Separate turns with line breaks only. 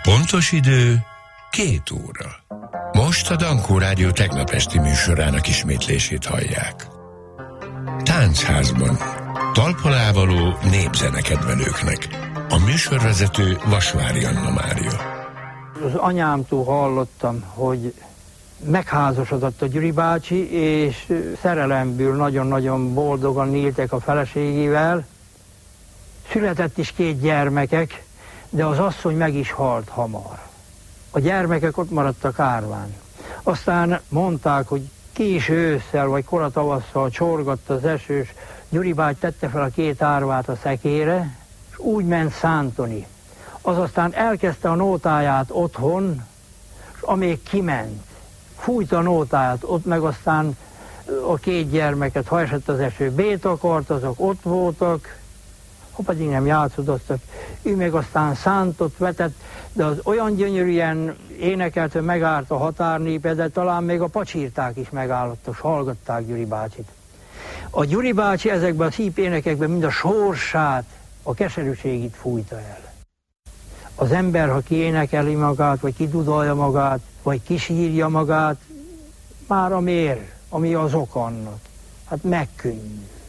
Pontos idő 2 óra. Most a Dankó Rádió tegnap esti műsorának ismétlését hallják. Táncházban. Talpalávaló népzenekedvelőknek. A műsorvezető Vasvári Anna Mária.
Az anyámtól hallottam, hogy megházasodott a Gyuri bácsi, és szerelemből nagyon-nagyon boldogan éltek a feleségével. Született is 2 gyermekek, de az asszony meg is halt hamar. A gyermekek ott maradtak árván. Aztán mondták, hogy késő ősszel vagy kora tavasszal csorgott az esős, Gyuri bácsi tette fel a 2 árvát a szekére, és úgy ment szántoni. Az aztán elkezdte a nótáját otthon, és amíg kiment, fújta a nótáját, ott meg aztán a 2 gyermeket, ha esett az eső, bét akart, azok ott voltak, ha pedig nem játszodoztak, ő meg aztán szántott, vetett, de az olyan gyönyörűen énekelt, hogy megállt a határnépe, de talán még a pacsírták is megállottak, és hallgatták Gyuri bácsit. A Gyuri bácsi ezekben a szép énekekben mind a sorsát, a keserűségét fújta el. Az ember, ha kiénekeli magát, vagy kidudolja magát, vagy kisírja magát, már a mér, ami az ok annak, hát megkönnyű.